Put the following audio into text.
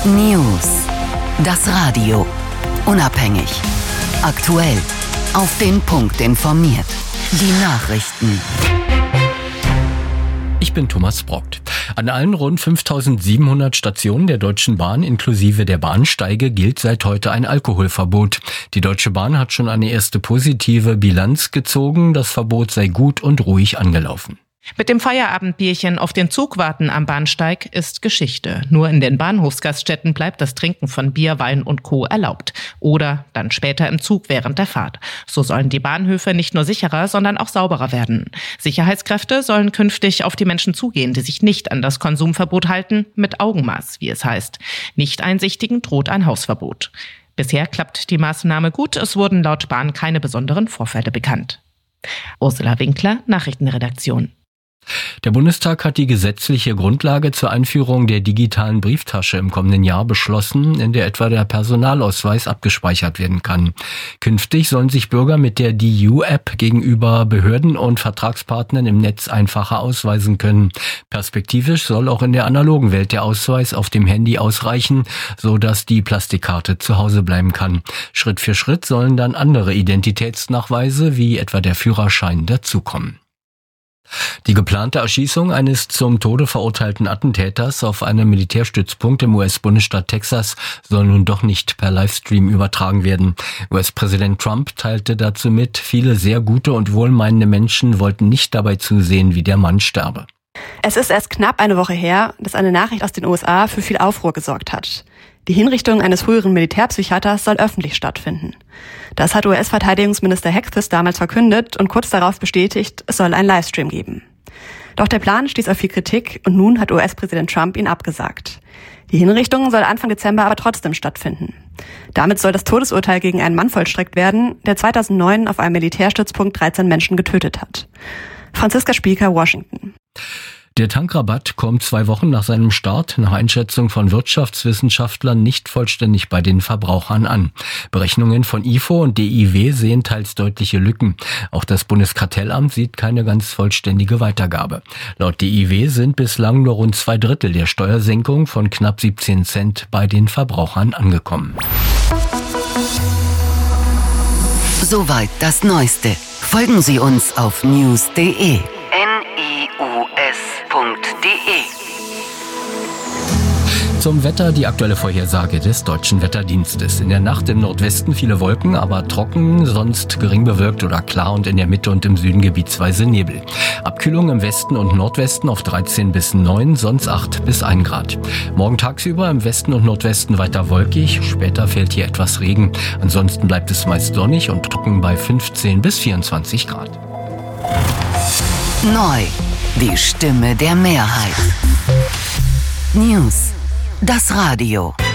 News. Das Radio. Unabhängig. Aktuell. Auf den Punkt informiert. Die Nachrichten. Ich bin Thomas Brockt. An allen rund 5.700 Stationen der Deutschen Bahn inklusive der Bahnsteige gilt seit heute ein Alkoholverbot. Die Deutsche Bahn hat schon eine erste positive Bilanz gezogen. Das Verbot sei gut und ruhig angelaufen. Mit dem Feierabendbierchen auf den Zug warten am Bahnsteig ist Geschichte. Nur in den Bahnhofsgaststätten bleibt das Trinken von Bier, Wein und Co. erlaubt. Oder dann später im Zug während der Fahrt. So sollen die Bahnhöfe nicht nur sicherer, sondern auch sauberer werden. Sicherheitskräfte sollen künftig auf die Menschen zugehen, die sich nicht an das Konsumverbot halten, mit Augenmaß, wie es heißt. Nicht-Einsichtigen droht ein Hausverbot. Bisher klappt die Maßnahme gut. Es wurden laut Bahn keine besonderen Vorfälle bekannt. Ursula Winkler, Nachrichtenredaktion. Der Bundestag hat die gesetzliche Grundlage zur Einführung der digitalen Brieftasche im kommenden Jahr beschlossen, in der etwa der Personalausweis abgespeichert werden kann. Künftig sollen sich Bürger mit der DU-App gegenüber Behörden und Vertragspartnern im Netz einfacher ausweisen können. Perspektivisch soll auch in der analogen Welt der Ausweis auf dem Handy ausreichen, sodass die Plastikkarte zu Hause bleiben kann. Schritt für Schritt sollen dann andere Identitätsnachweise, wie etwa der Führerschein, dazukommen. Die geplante Erschießung eines zum Tode verurteilten Attentäters auf einem Militärstützpunkt im US-Bundesstaat Texas soll nun doch nicht per Livestream übertragen werden. US-Präsident Trump teilte dazu mit, viele sehr gute und wohlmeinende Menschen wollten nicht dabei zusehen, wie der Mann sterbe. Es ist erst knapp eine Woche her, dass eine Nachricht aus den USA für viel Aufruhr gesorgt hat. Die Hinrichtung eines früheren Militärpsychiaters soll öffentlich stattfinden. Das hat US-Verteidigungsminister Hegseth damals verkündet und kurz darauf bestätigt, es soll einen Livestream geben. Doch der Plan stieß auf viel Kritik und nun hat US-Präsident Trump ihn abgesagt. Die Hinrichtung soll Anfang Dezember aber trotzdem stattfinden. Damit soll das Todesurteil gegen einen Mann vollstreckt werden, der 2009 auf einem Militärstützpunkt 13 Menschen getötet hat. Franziska Spieker, Washington. Der Tankrabatt kommt 2 Wochen nach seinem Start nach Einschätzung von Wirtschaftswissenschaftlern nicht vollständig bei den Verbrauchern an. Berechnungen von IFO und DIW sehen teils deutliche Lücken. Auch das Bundeskartellamt sieht keine ganz vollständige Weitergabe. Laut DIW sind bislang nur rund 2/3 der Steuersenkung von knapp 17 Cent bei den Verbrauchern angekommen. Soweit das Neueste. Folgen Sie uns auf news.de. Zum Wetter die aktuelle Vorhersage des Deutschen Wetterdienstes. In der Nacht im Nordwesten viele Wolken, aber trocken, sonst gering bewölkt oder klar und in der Mitte und im Süden gebietsweise Nebel. Abkühlung im Westen und Nordwesten auf 13 bis 9, sonst 8 bis 1 Grad. Morgen tagsüber im Westen und Nordwesten weiter wolkig, später fällt hier etwas Regen. Ansonsten bleibt es meist sonnig und trocken bei 15 bis 24 Grad. Neu. Die Stimme der Mehrheit. News. Das Radio.